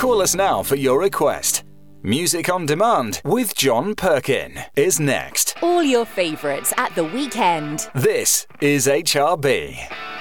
Call us now for your request. Music on Demand with John Perkin is next. All your favourites at the weekend. This is HRB.